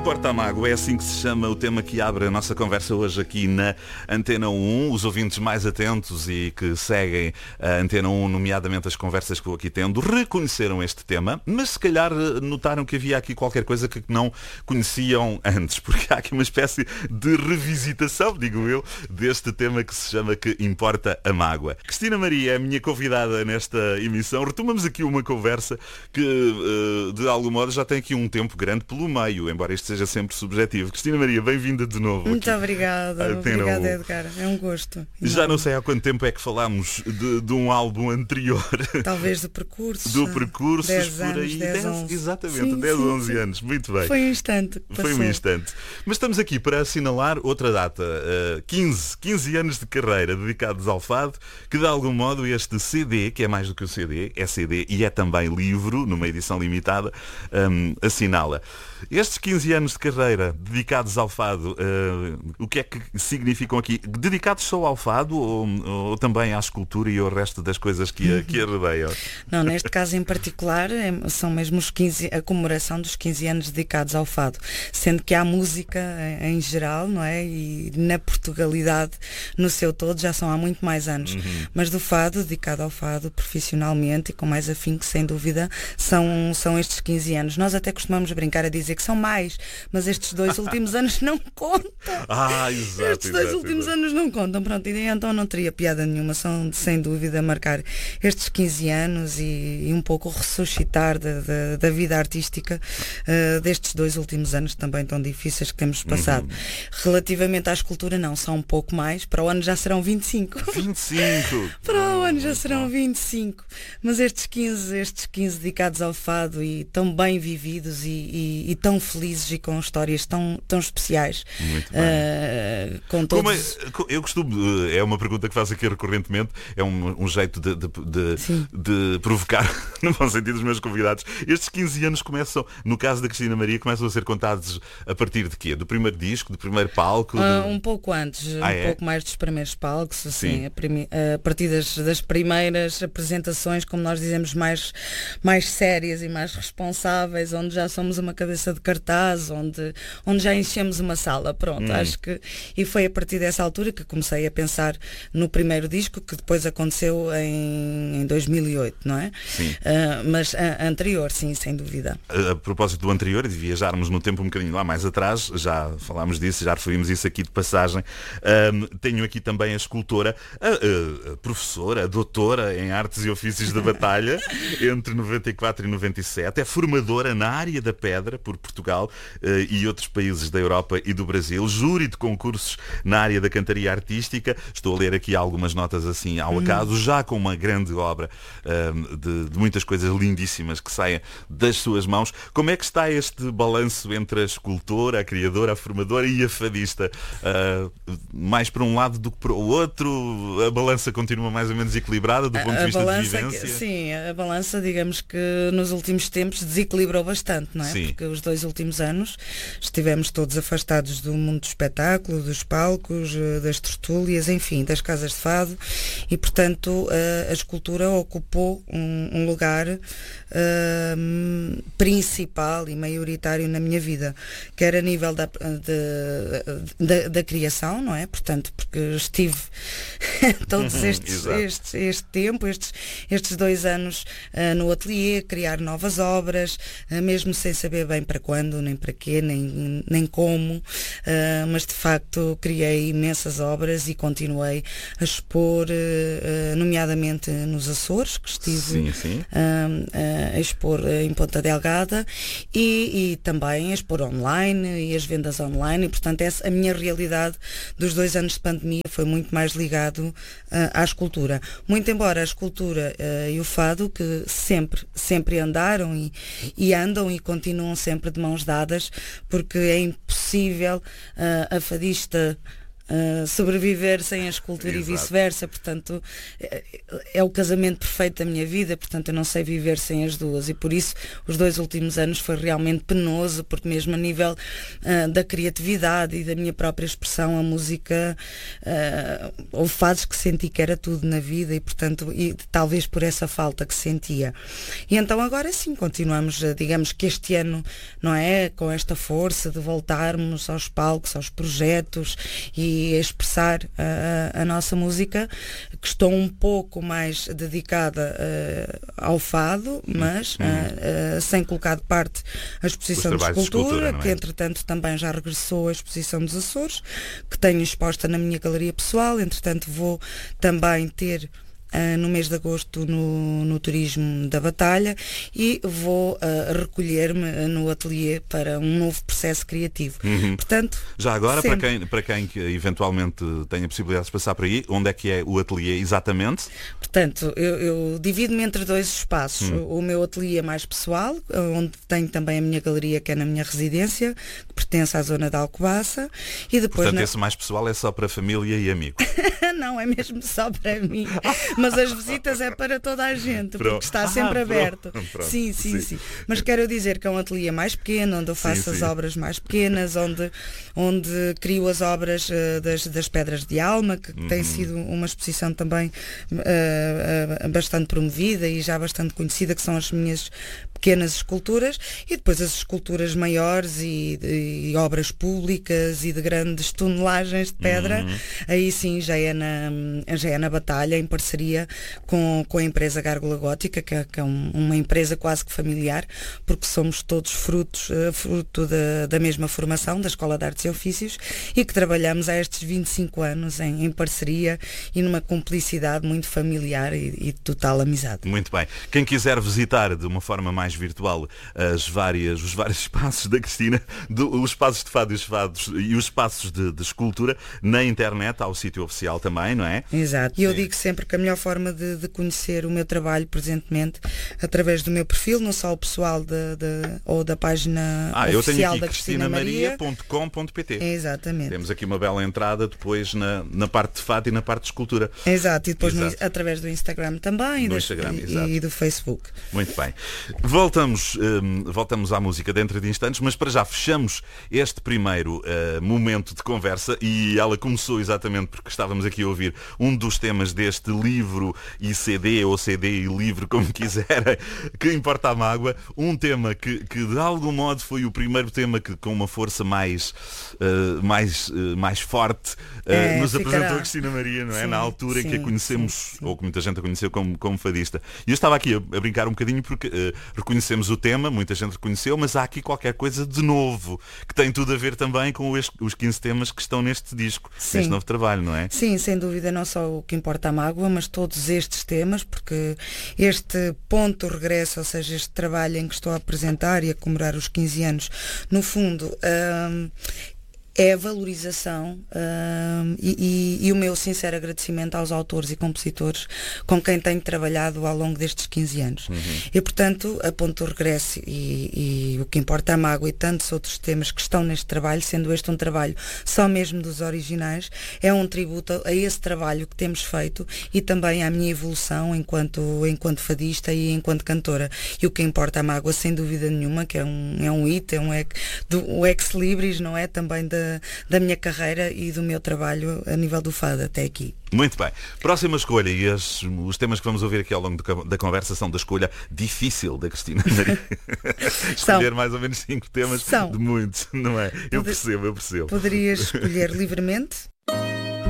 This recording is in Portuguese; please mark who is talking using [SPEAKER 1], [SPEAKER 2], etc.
[SPEAKER 1] Importa a Mágoa, é assim que se chama o tema que abre a nossa conversa hoje aqui na Antena 1. Os ouvintes mais atentos e que seguem a Antena 1, nomeadamente as conversas que vou aqui tendo, reconheceram este tema, mas se calhar notaram que havia aqui qualquer coisa que não conheciam antes, porque há aqui uma espécie de revisitação, digo eu, deste tema que se chama Que Importa a Mágoa. Cristina Maria é a minha convidada nesta emissão. Retomamos aqui uma conversa que, de algum modo, já tem aqui um tempo grande pelo meio, embora isto seja sempre subjetivo. Cristina Maria, bem-vinda de novo.
[SPEAKER 2] Muito obrigada. Obrigada, Edgar. É um gosto.
[SPEAKER 1] Já não sei há quanto tempo é que falámos de um álbum anterior.
[SPEAKER 2] Talvez do percurso.
[SPEAKER 1] Do percurso,
[SPEAKER 2] 10
[SPEAKER 1] por aí.
[SPEAKER 2] 10, 11.
[SPEAKER 1] Exatamente, 10, 11 anos. Muito bem.
[SPEAKER 2] Foi um instante que
[SPEAKER 1] Foi um instante. Mas estamos aqui para assinalar outra data. 15 anos de carreira dedicados ao fado, que de algum modo este CD, que é mais do que o CD, é CD e é também livro, numa edição limitada, assinala. Estes 15 anos de carreira dedicados ao fado, o que é que significam aqui? Dedicados só ao fado ou também à escultura e ao resto das coisas que a rodeiam?
[SPEAKER 2] Não, neste caso em particular são mesmo a comemoração dos 15 anos dedicados ao fado, sendo que há música em geral, não é? E na Portugalidade no seu todo já são há muito mais anos. Mas do fado, dedicado ao fado profissionalmente e com mais afinco, sem dúvida, são estes 15 anos. Nós até costumamos brincar a dizer que são mais, mas estes 2 últimos anos não contam.
[SPEAKER 1] Exato.
[SPEAKER 2] Estes 2 últimos anos não contam, pronto, e então não teria piada nenhuma, são sem dúvida marcar estes 15 anos e um pouco ressuscitar da vida artística destes 2 últimos anos também tão difíceis que temos passado. Relativamente à escultura, não, são um pouco mais, para o ano já serão 25.
[SPEAKER 1] 25!
[SPEAKER 2] Para o ano já serão 25, mas estes 15 dedicados ao fado e tão bem vividos e tão felizes e com histórias tão especiais.
[SPEAKER 1] Muito bem.
[SPEAKER 2] Com todos...
[SPEAKER 1] Eu costumo, é uma pergunta que faço aqui recorrentemente, é um jeito de provocar, no bom sentido, os meus convidados. Estes 15 anos começam, no caso da Cristina Maria, começam a ser contados a partir de quê? Do primeiro disco, do primeiro palco?
[SPEAKER 2] Um pouco antes, pouco mais dos primeiros palcos, assim, a partir das primeiras apresentações, como nós dizemos, mais sérias e mais responsáveis, onde já somos uma cabeça de cartaz, onde já enchemos uma sala, pronto, acho que, e foi a partir dessa altura que comecei a pensar no primeiro disco, que depois aconteceu em 2008, não é?
[SPEAKER 1] Sim.
[SPEAKER 2] Mas anterior, sim, sem dúvida.
[SPEAKER 1] A propósito do anterior e de viajarmos no tempo um bocadinho lá mais atrás, já falámos disso, já referimos isso aqui de passagem, tenho aqui também a escultora, a professora, a doutora em Artes e Ofícios da Batalha, entre 94 e 97, é formadora na área da pedra por Portugal e outros países da Europa e do Brasil, júri de concursos na área da cantaria artística. Estou a ler aqui algumas notas assim ao acaso, já com uma grande obra de muitas coisas lindíssimas que saem das suas mãos. Como é que está este balanço entre a escultora, a criadora, a formadora e a fadista? Mais para um lado do que para o outro? A balança continua mais ou menos equilibrada do ponto de vista de vivência?
[SPEAKER 2] Sim, a balança, digamos que nos últimos tempos desequilibrou bastante, não é?
[SPEAKER 1] Sim.
[SPEAKER 2] Porque os 2 últimos anos estivemos todos afastados do mundo do espetáculo, dos palcos, das tertúlias, enfim, das casas de fado, e portanto a escultura ocupou um lugar principal e maioritário na minha vida, quer a nível da criação, não é? Portanto, porque estive todos este tempo, estes 2 anos no ateliê, criar novas obras, mesmo sem saber bem para quando, nem para quê, nem como, mas de facto criei imensas obras e continuei a expor, nomeadamente nos Açores, que estive a expor em Ponta Delgada e também a expor online e as vendas online, e portanto a minha realidade dos 2 anos de pandemia foi muito mais ligado à escultura. Muito embora a escultura e o fado, que sempre andaram e andam e continuam sempre de mãos dadas, porque é impossível a fadista sobreviver sem a escultura e vice-versa, portanto é o casamento perfeito da minha vida, portanto eu não sei viver sem as duas, e por isso os 2 últimos anos foi realmente penoso, porque mesmo a nível da criatividade e da minha própria expressão, a música, houve fases que senti que era tudo na vida, e portanto, e talvez por essa falta que sentia. E então agora sim, continuamos, digamos que este ano, não é, com esta força de voltarmos aos palcos, aos projetos e a expressar a nossa música, que estou um pouco mais dedicada ao fado, mas sem colocar de parte a exposição de escultura, que entretanto também já regressou a exposição dos Açores, que tenho exposta na minha galeria pessoal. Entretanto vou também ter no mês de agosto no Turismo da Batalha, e vou recolher-me no ateliê para um novo processo criativo.
[SPEAKER 1] Portanto, já agora, para quem que eventualmente tenha a possibilidade de passar por aí, onde é que é o ateliê exatamente?
[SPEAKER 2] Portanto, eu divido-me entre 2 espaços. O meu ateliê mais pessoal, onde tenho também a minha galeria, que é na minha residência, que pertence à zona da Alcobaça, e depois...
[SPEAKER 1] Portanto, esse mais pessoal é só para família e amigos?
[SPEAKER 2] Não, é mesmo só para mim. Mas as visitas é para toda a gente, porque está sempre aberto.
[SPEAKER 1] Pronto.
[SPEAKER 2] Sim. Mas quero dizer que é um ateliê mais pequeno, onde eu faço as obras mais pequenas, onde crio as obras das Pedras de Alma, que tem sido uma exposição também bastante promovida e já bastante conhecida, que são as minhas pequenas esculturas, e depois as esculturas maiores e obras públicas e de grandes tonelagens de pedra. Aí sim já é na Batalha, em parceria com a empresa Gárgula Gótica, que é uma empresa quase que familiar, porque somos todos fruto da mesma formação, da Escola de Artes e Ofícios, e que trabalhamos há estes 25 anos em parceria e numa cumplicidade muito familiar e de total amizade.
[SPEAKER 1] Muito bem. Quem quiser visitar de uma forma mais virtual os vários espaços da Cristina, os espaços de fado e os espaços de escultura, na internet, há o sítio oficial também, não é?
[SPEAKER 2] Exato. E eu digo sempre que a melhor forma de conhecer o meu trabalho presentemente, através do meu perfil, não só o pessoal ou da página oficial da Cristina Maria.
[SPEAKER 1] cristinamaria.com.pt.
[SPEAKER 2] Exatamente.
[SPEAKER 1] Temos aqui uma bela entrada depois na parte de fado e na parte de escultura.
[SPEAKER 2] Exato. E depois através do Instagram também e do Facebook.
[SPEAKER 1] Muito bem. Voltamos à música dentro de instantes, mas para já fechamos este primeiro momento de conversa, e ela começou exatamente porque estávamos aqui a ouvir um dos temas deste livro e CD, ou CD e livro, como quiserem, que importa a mágoa, um tema que de algum modo foi o primeiro tema que com uma força mais forte nos apresentou a Cristina Maria, não é? Na altura em que a conhecemos, ou que muita gente a conheceu como fadista. E eu estava aqui a brincar um bocadinho porque reconhecemos o tema, muita gente reconheceu, mas há aqui qualquer coisa de novo, que tem tudo a ver também com os 15 temas que estão neste disco, neste novo trabalho, não é?
[SPEAKER 2] Sim, sem dúvida, não só o que importa a mágoa, mas todos estes temas, porque este ponto regresso, ou seja, este trabalho em que estou a apresentar e a comemorar os 15 anos, no fundo, é a valorização e o meu sincero agradecimento aos autores e compositores com quem tenho trabalhado ao longo destes 15 anos. E, portanto, a ponto do regresso e o que importa a mágoa e tantos outros temas que estão neste trabalho, sendo este um trabalho só mesmo dos originais, é um tributo a esse trabalho que temos feito e também à minha evolução enquanto fadista e enquanto cantora. E o que importa a mágoa, sem dúvida nenhuma, que é um hit, o ex-libris, não é? Também da minha carreira e do meu trabalho a nível do fado até aqui.
[SPEAKER 1] Muito bem. Próxima escolha, e os temas que vamos ouvir aqui ao longo da conversa são da escolha difícil da Cristina Maria. Escolher mais ou menos 5 temas de muitos, não é? Eu percebo.
[SPEAKER 2] Poderias escolher livremente,